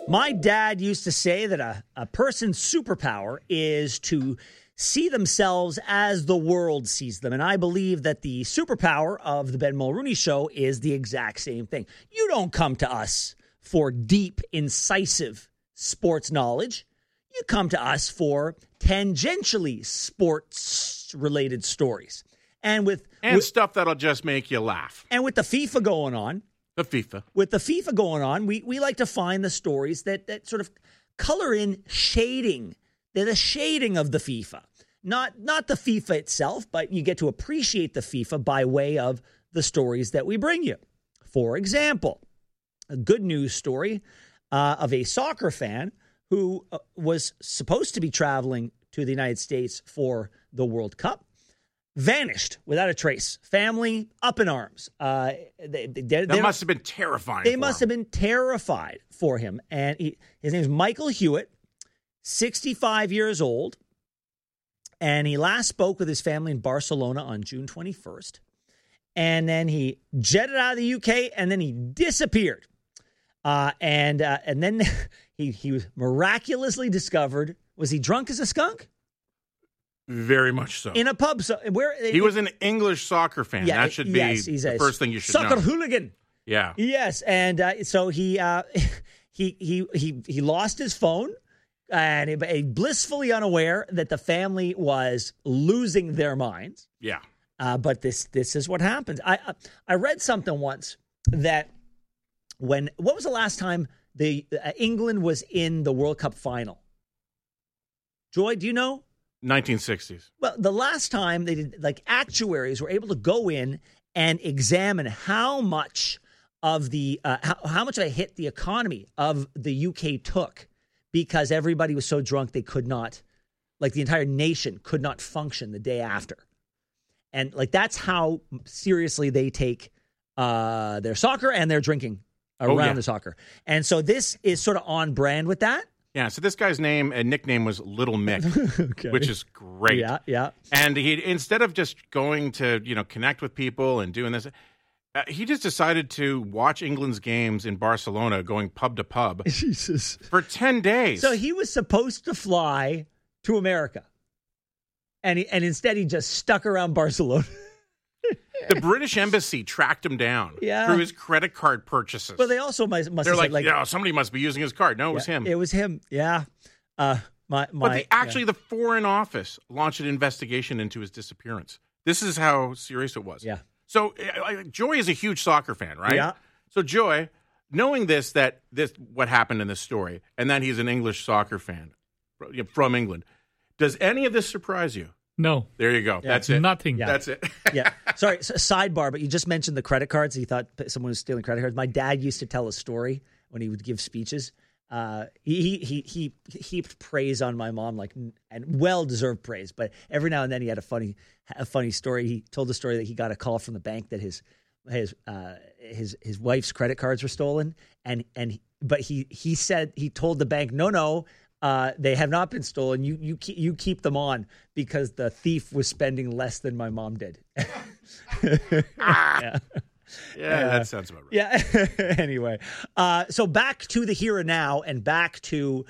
My dad used to say that a person's superpower is to see themselves as the world sees them. And I believe that the superpower of the Ben Mulrooney Show is the exact same thing. You don't come to us for deep, incisive sports knowledge. You come to us for tangentially sports-related stories. And stuff that'll just make you laugh. And with the FIFA going on, With the FIFA going on, we like to find the stories that sort of color in shading. They're the shading of the FIFA. Not the FIFA itself, but you get to appreciate the FIFA by way of the stories that we bring you. For example, a good news story of a soccer fan who was supposed to be traveling to the United States for the World Cup. Vanished without a trace. Family up in arms. That must have been terrifying. They must have been terrified for him. And his name is Michael Hewitt, 65 years old. And he last spoke with his family in Barcelona on June 21st. And then he jetted out of the UK and then he disappeared. And then he was miraculously discovered. Was he drunk as a skunk? Very much so. In a pub. He was an English soccer fan. Yeah, that should be the first thing you should know. Soccer hooligan. Yeah. Yes. And so he lost his phone and blissfully unaware that the family was losing their minds. Yeah. But this is what happens. I read something once that what was the last time England was in the World Cup final? Joy, do you know? 1960s. Well, the last time they did, actuaries were able to go in and examine how much of how much of a hit the economy of the UK took because everybody was so drunk they could not, the entire nation could not function the day after. And that's how seriously they take their soccer and their drinking around the soccer. And so this is sort of on brand with that. Yeah, so this guy's nickname was Little Mick, okay. Which is great. Yeah. And he, instead of just going to, connect with people and doing this, he just decided to watch England's games in Barcelona, going pub to pub. Jesus. For 10 days. So he was supposed to fly to America. And instead he just stuck around Barcelona. The British Embassy tracked him down through his credit card purchases. Well, they also must They're have said, somebody must be using his card. No, it was him. It was him, yeah. But the Foreign Office launched an investigation into his disappearance. This is how serious it was. Yeah. So Joy is a huge soccer fan, right? Yeah. So Joy, knowing what happened in this story, and that he's an English soccer fan from England, does any of this surprise you? No. There you go. Yeah. That's it. Nothing. Yeah. That's it. Yeah. Sorry, sidebar, but you just mentioned the credit cards. He thought someone was stealing credit cards. My dad used to tell a story when he would give speeches. He heaped praise on my mom, and well-deserved praise. But every now and then he had a funny story. He told the story that he got a call from the bank that his wife's credit cards were stolen, but he said he told the bank, no. They have not been stolen. You keep them on because the thief was spending less than my mom did. Yeah, that sounds about right. Yeah. Anyway, so back to the here and now, and back to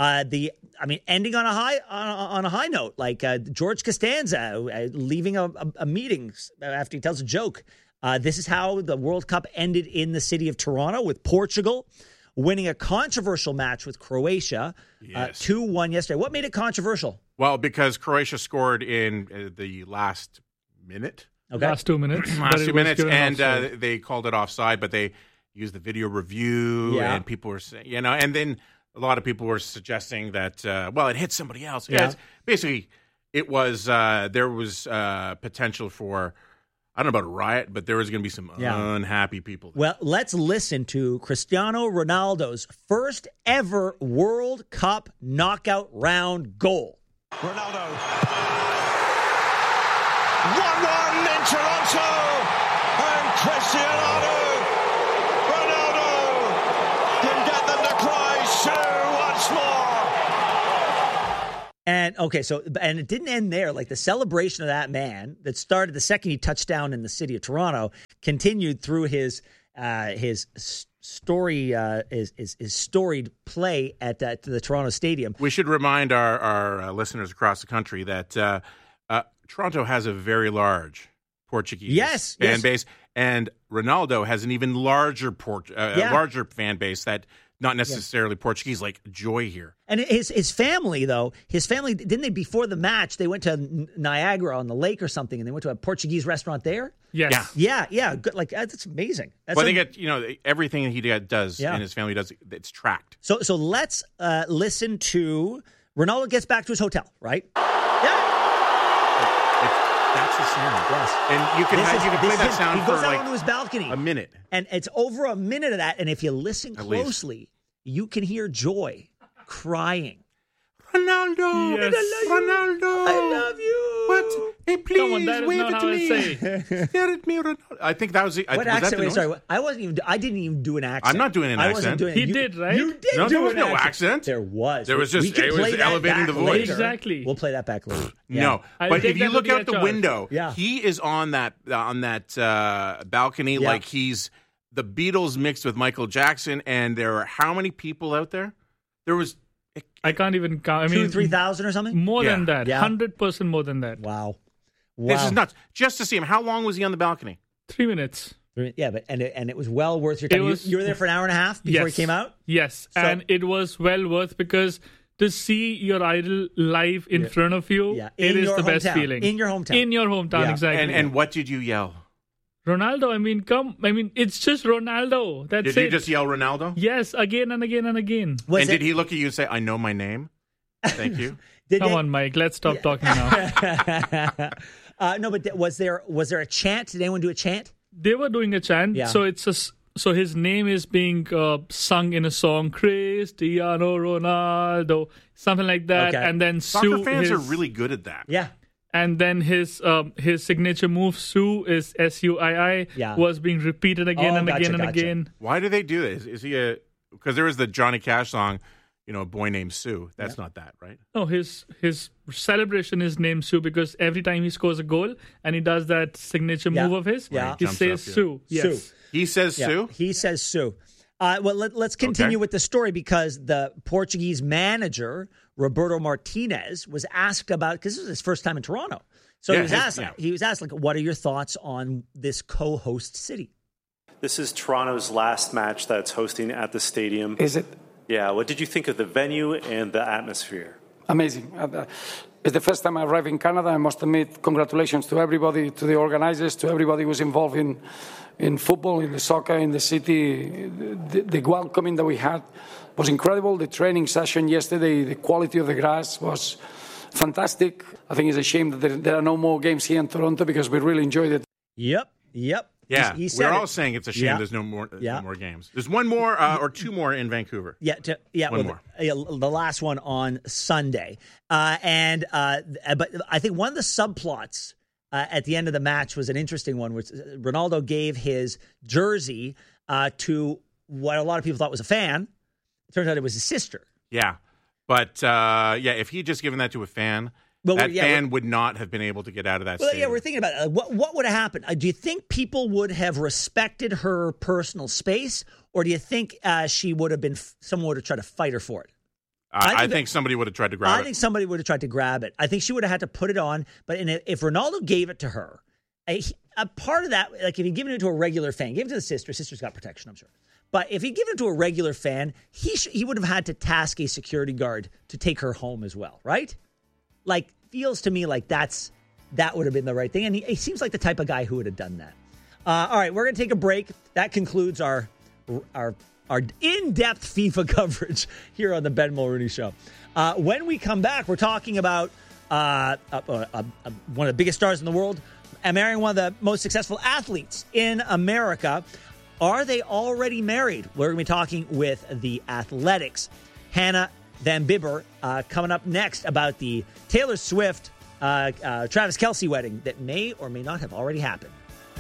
ending on a high note, George Costanza leaving a meeting after he tells a joke. This is how the World Cup ended in the city of Toronto, with Portugal winning a controversial match with Croatia, 2-1 yesterday. What made it controversial? Well, because Croatia scored in the last minute. Okay. Last 2 minutes. And they called it offside, but they used the video review, and people were saying, and then a lot of people were suggesting that, it hit somebody else. Yeah. Basically, it was, there was potential for, I don't know about a riot, but there was going to be some unhappy people. Well, let's listen to Cristiano Ronaldo's first ever World Cup knockout round goal. Ronaldo. 1-1 in Toronto. And Cristiano Ronaldo can get them to cry Sue once more. And it didn't end there. The celebration of that man that started the second he touched down in the city of Toronto continued through his storied play at the Toronto Stadium. We should remind our listeners across the country that Toronto has a very large Portuguese fan base, and Ronaldo has an even larger larger fan base that not necessarily Portuguese, like Joy here. And his family, though, didn't they, before the match, they went to Niagara on the lake or something, and they went to a Portuguese restaurant there? Yes. Yeah. Good. Like, that's amazing. But I think everything he does and his family does, it's tracked. So let's listen to Ronaldo gets back to his hotel, right? Yeah. That's the sound. Yes. And you can play that sound for out onto his balcony. A minute. And it's over a minute of that. And if you listen closely, you can hear Joy crying. Ronaldo. Yes. Ronaldo. I love you. What? Hey, please, come on, that is wave not it how to I me. say. Stare at me, Ronaldo. I think that was the... What accent? Wait, sorry. I didn't even do an accent. I'm not doing an accent. I wasn't doing it. He did, right? You did No, do there was an no accent. There was. There was just... It was elevating the voice. Later. Exactly. We'll play that back later. Yeah. No, but if you look out the window, Yeah. he is on that balcony like he's the Beatles mixed with Michael Jackson, and there are how many people out there? There was... I can't even count. I mean, 2,000-3,000 or something? More than that. Yeah. 100% more than that. Wow. This is nuts. Just to see him. How long was he on the balcony? 3 minutes. Yeah, but and it was well worth your time. You were there for an hour and a half before he came out? Yes, and it was well worth, because to see your idol live in front of you, it is the best feeling. In your hometown. Exactly. And what did you yell? Ronaldo, it's just Ronaldo. That's it. Did you just yell Ronaldo? Yes, again and again and again. Did he look at you and say, I know my name? Thank you. Come on, Mike. Let's stop talking now. No, but was there a chant? Did anyone do a chant? They were doing a chant. Yeah. So his name is being sung in a song, Cristiano Ronaldo, something like that. Okay. And then soccer fans are really good at that. Yeah. And then his signature move, Sue, is SUII, was being repeated again and again. Why do they do this? Is he because there was the Johnny Cash song, A Boy Named Sue. That's not that, right? No, his celebration is named Sue because every time he scores a goal and he does that signature move of his, he says Sue. Yes. Sue. He says Sue? He says Sue. Well, let's continue with the story, because the Portuguese manager, Roberto Martinez, was asked about, because this was his first time in Toronto. So he was asked, like, what are your thoughts on this co-host city? This is Toronto's last match that's hosting at the stadium. Is it? Yeah. What did you think of the venue and the atmosphere? Amazing. It's the first time I arrived in Canada. I must admit, congratulations to everybody, to the organizers, to everybody who was involved in football, in the soccer, in the city. The welcoming that we had was incredible. The training session yesterday, the quality of the grass was fantastic. I think it's a shame that there are no more games here in Toronto, because we really enjoyed it. Yep. Yeah, we're all saying it's a shame there's no more games. There's one more or two more in Vancouver. One more. The last one on Sunday. But I think one of the subplots at the end of the match was an interesting one, which Ronaldo gave his jersey to what a lot of people thought was a fan. It turns out it was his sister. Yeah. But, if he'd just given that to a fan... fan would not have been able to get out of that stadium. Yeah, we're thinking about it. What would have happened? Do you think people would have respected her personal space, or do you think someone would have tried to fight her for it? I think somebody would have tried to grab it. I think somebody would have tried to grab it. I think she would have had to put it on. But if Ronaldo gave it to her, a part of that, like if he'd given it to a regular fan, gave it to the sister. Sister's got protection, I'm sure. But if he'd given it to a regular fan, he would have had to task a security guard to take her home as well, right? Like, feels to me like that would have been the right thing. And he seems like the type of guy who would have done that. All right, we're going to take a break. That concludes our in-depth FIFA coverage here on the Ben Mulrooney Show. When we come back, we're talking about one of the biggest stars in the world, marrying one of the most successful athletes in America. Are they already married? We're going to be talking with the Athletics. Hannah Van Bibber coming up next about the Taylor Swift, Travis Kelce wedding that may or may not have already happened.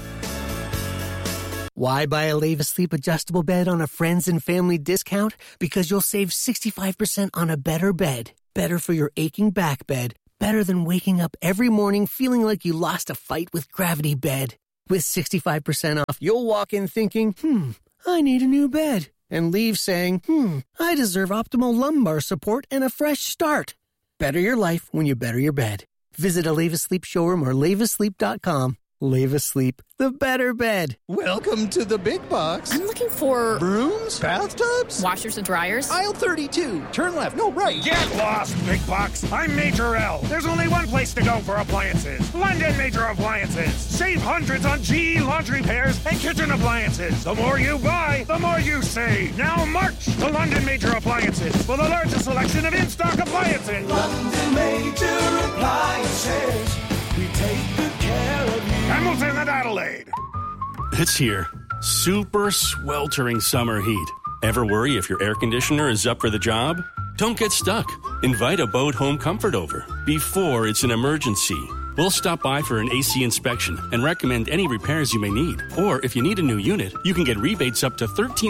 Why buy a Leva Sleep adjustable bed on a friends and family discount? Because you'll save 65% on a better bed. Better for your aching back bed. Better than waking up every morning feeling like you lost a fight with Gravity Bed. With 65% off, you'll walk in thinking, I need a new bed, and leave saying, I deserve optimal lumbar support and a fresh start. Better your life when you better your bed. Visit a Leave Asleep showroom or leaveasleep.com. Leave Asleep, the better bed. Welcome to the big box. I'm looking for... brooms? Bathtubs? Washers and dryers? Aisle 32. Turn left. No, right. Get lost, big box. I'm Major L. There's only one place to go for appliances. London Major Appliances. Save hundreds on GE laundry pairs and kitchen appliances. The more you buy, the more you save. Now march to London Major Appliances for the largest selection of in-stock appliances. London Major Appliances. We take good care of you. Hamilton and Adelaide. It's here. Super sweltering summer heat. Ever worry if your air conditioner is up for the job? Don't get stuck. Invite Abode Home Comfort over before it's an emergency. We'll stop by for an AC inspection and recommend any repairs you may need. Or if you need a new unit, you can get rebates up to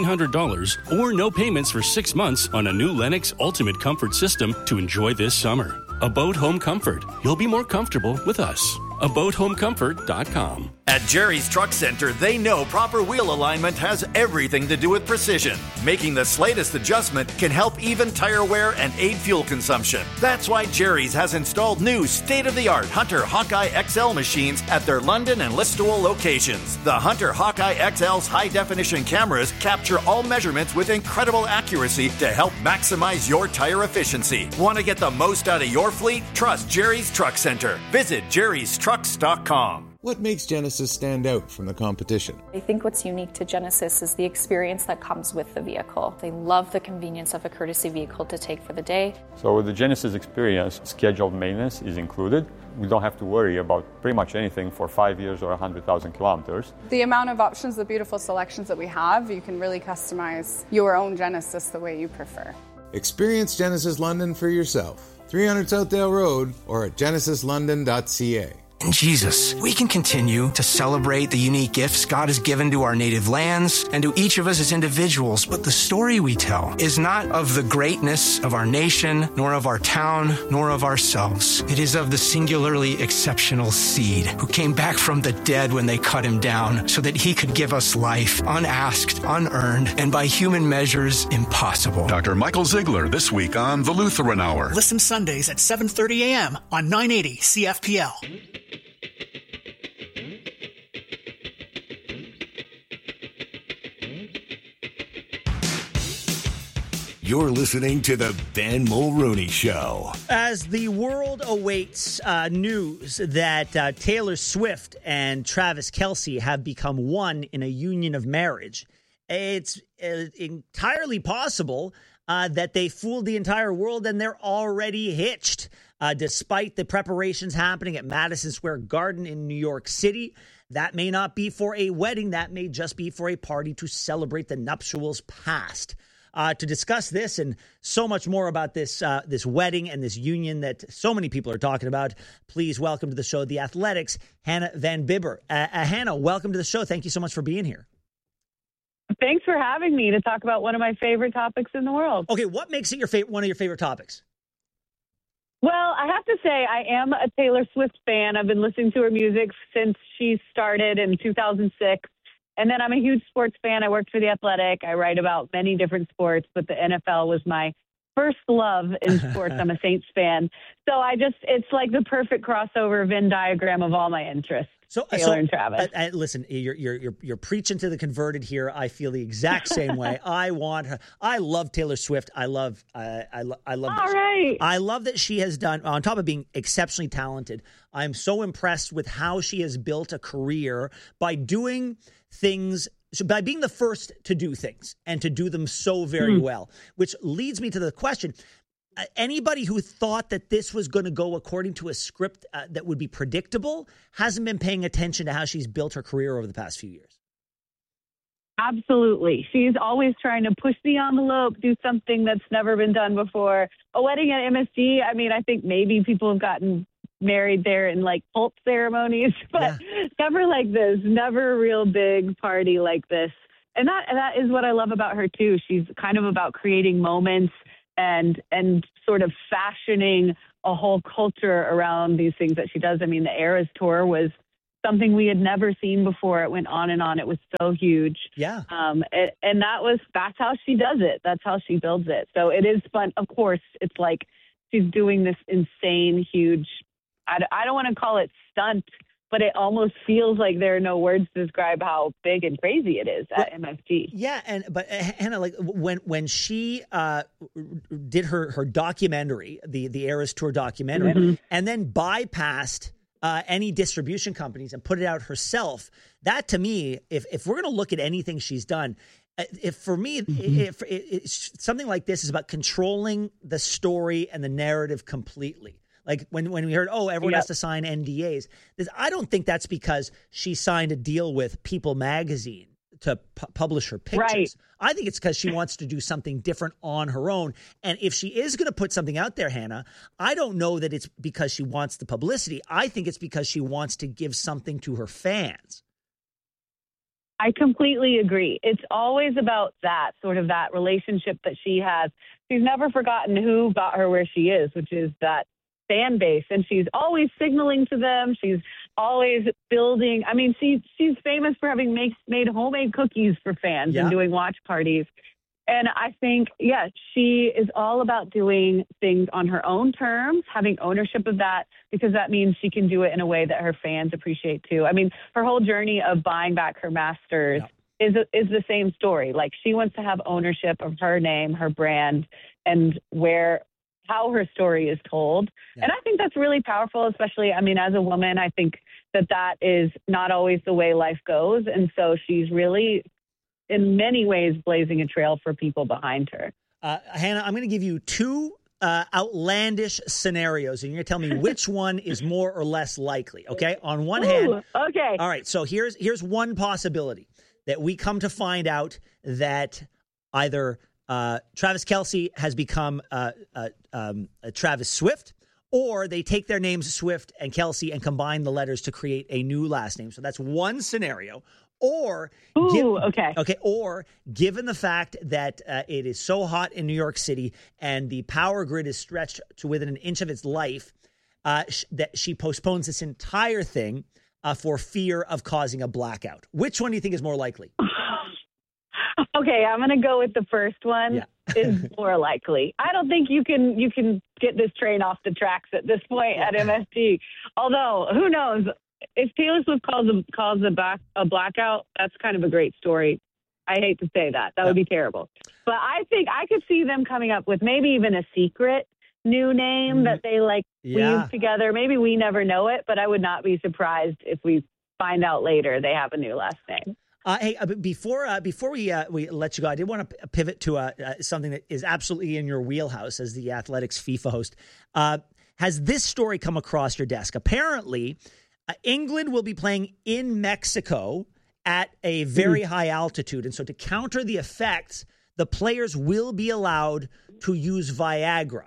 $1,300 or no payments for 6 months on a new Lennox Ultimate Comfort system to enjoy this summer. Abode Home Comfort. You'll be more comfortable with us. AbodeHomeComfort.com. At Jerry's Truck Center, they know proper wheel alignment has everything to do with precision. Making the slightest adjustment can help even tire wear and aid fuel consumption. That's why Jerry's has installed new state-of-the-art Hunter Hawkeye XL machines at their London and Listowel locations. The Hunter Hawkeye XL's high-definition cameras capture all measurements with incredible accuracy to help maximize your tire efficiency. Want to get the most out of your fleet? Trust Jerry's Truck Center. Visit jerrystrucks.com. What makes Genesis stand out from the competition? I think what's unique to Genesis is the experience that comes with the vehicle. They love the convenience of a courtesy vehicle to take for the day. So with the Genesis experience, scheduled maintenance is included. We don't have to worry about pretty much anything for 5 years or 100,000 kilometers. The amount of options, the beautiful selections that we have, you can really customize your own Genesis the way you prefer. Experience Genesis London for yourself. 300 Southdale Road or at genesislondon.ca. In Jesus, we can continue to celebrate the unique gifts God has given to our native lands and to each of us as individuals, but the story we tell is not of the greatness of our nation, nor of our town, nor of ourselves. It is of the singularly exceptional seed who came back from the dead when they cut him down so that he could give us life, unasked, unearned, and by human measures, impossible. Dr. Michael Ziegler this week on The Lutheran Hour. Listen Sundays at 7:30 a.m. on 980 CFPL. You're listening to the Ben Mulrooney Show. As the world awaits news that Taylor Swift and Travis Kelce have become one in a union of marriage, it's entirely possible that they fooled the entire world and they're already hitched. Despite the preparations happening at Madison Square Garden in New York City, that may not be for a wedding. That may just be for a party to celebrate the nuptials past. To discuss this and so much more about this wedding and this union that so many people are talking about, please welcome to the show The Athletic's Hannah Van Bibber. Hannah, welcome to the show. Thank you so much for being here. Thanks for having me to talk about one of my favorite topics in the world. Okay, what makes it one of your favorite topics? Well, I have to say I am a Taylor Swift fan. I've been listening to her music since she started in 2006. And then I'm a huge sports fan. I worked for The Athletic. I write about many different sports, but the NFL was my first love in sports. I'm a Saints fan. So it's like the perfect crossover Venn diagram of all my interests. Taylor and Travis. Listen, you're preaching to the converted here. I feel the exact same way. I want her. I love Taylor Swift. I love. All right. I love that she has done, on top of being exceptionally talented. I'm so impressed with how she has built a career by doing things. So by being the first to do things and to do them so very well, which leads me to the question. Anybody who thought that this was going to go according to a script that would be predictable hasn't been paying attention to how she's built her career over the past few years. Absolutely. She's always trying to push the envelope, do something that's never been done before. A wedding at MSG, I mean, I think maybe people have gotten married there in like cult ceremonies, but never like this, never a real big party like this. And that is what I love about her too. She's kind of about creating moments and sort of fashioning a whole culture around these things that she does. I mean, the Eras tour was something we had never seen before. It went on and on. It was so huge. Yeah. And that's how she does it. That's how she builds it. So it is fun. Of course, it's like she's doing this insane, huge, I don't want to call it stunt, but it almost feels like there are no words to describe how big and crazy it is at MSG. Yeah, but Hannah, like when she did her documentary, the Eras Tour documentary, and then bypassed any distribution companies and put it out herself, that to me, if we're going to look at anything she's done, for me, if something like this is about controlling the story and the narrative completely. Like when we heard, everyone has to sign NDAs. I don't think that's because she signed a deal with People magazine to publish her pictures. Right. I think it's because she wants to do something different on her own. And if she is going to put something out there, Hannah, I don't know that it's because she wants the publicity. I think it's because she wants to give something to her fans. I completely agree. It's always about that, sort of that relationship that she has. She's never forgotten who got her where she is, which is that fan base, and she's always signaling to them. She's always building. I mean, she's famous for having made homemade cookies for fans and doing watch parties. And I think, she is all about doing things on her own terms, having ownership of that, because that means she can do it in a way that her fans appreciate too. I mean, her whole journey of buying back her masters is the same story. Like, she wants to have ownership of her name, her brand, and how her story is told. Yeah. And I think that's really powerful, especially, I mean, as a woman, I think that is not always the way life goes. And so she's really, in many ways, blazing a trail for people behind her. Hannah, I'm going to give you two outlandish scenarios, and you're going to tell me which one is more or less likely, okay? On one hand. Okay. All right, so here's one possibility that we come to find out that either Travis Kelce has become Travis Swift, or they take their names Swift and Kelce and combine the letters to create a new last name. So that's one scenario. Or, or given the fact that it is so hot in New York City and the power grid is stretched to within an inch of its life, that she postpones this entire thing for fear of causing a blackout. Which one do you think is more likely? Okay, I'm going to go with the first one. Yeah. Is more likely. I don't think you can get this train off the tracks at this point at MSG. Although, who knows? If Taylor Swift calls a blackout, that's kind of a great story. I hate to say that. That would be terrible. But I think I could see them coming up with maybe even a secret new name that they weave together. Maybe we never know it, but I would not be surprised if we find out later they have a new last name. Hey, before we let you go, I did want to pivot to something that is absolutely in your wheelhouse as the Athletics FIFA host. Has this story come across your desk? Apparently, England will be playing in Mexico at a very high altitude. And so to counter the effects, the players will be allowed to use Viagra.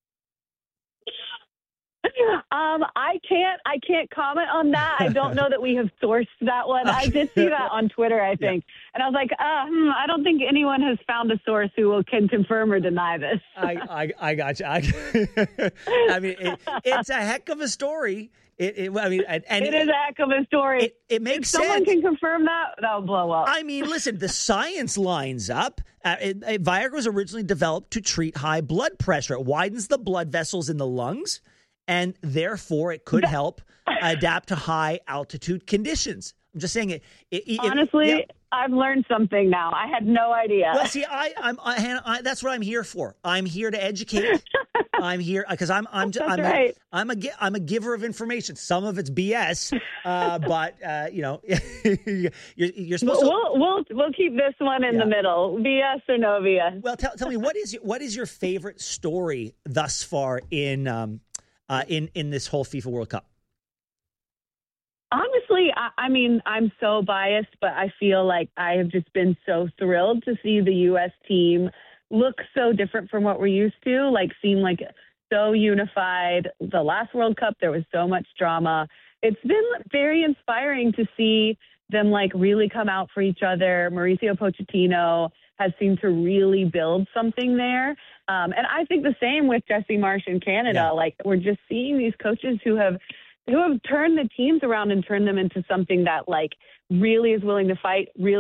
I can't comment on that. I don't know that we have sourced that one. I did see that on Twitter, I think. Yeah. And I was like, I don't think anyone has found a source who can confirm or deny this. I got you. I mean, it's a heck of a story. It is a heck of a story. It makes sense. If someone can confirm that, that'll blow up. I mean, listen, the science lines up. Viagra was originally developed to treat high blood pressure. It widens the blood vessels in the lungs, and therefore it could help adapt to high altitude conditions. I'm just saying it. Honestly, I've learned something now. I had no idea. Well, see, Hannah, that's what I'm here for. I'm here to educate. I'm here because I'm a giver of information. Some of it's BS, but you're supposed to. We'll keep this one in the middle. BS or no BS. Well, tell me what is your favorite story thus far in this whole FIFA World Cup? Honestly, I mean, I'm so biased, but I feel like I have just been so thrilled to see the U.S. team look so different from what we're used to, seem like so unified. The last World Cup, there was so much drama. It's been very inspiring to see them really come out for each other. Mauricio Pochettino has seemed to really build something there. And I think the same with Jesse Marsch in Canada. Yeah. We're just seeing these coaches who have turned the teams around and turned them into something that like really is willing to fight, really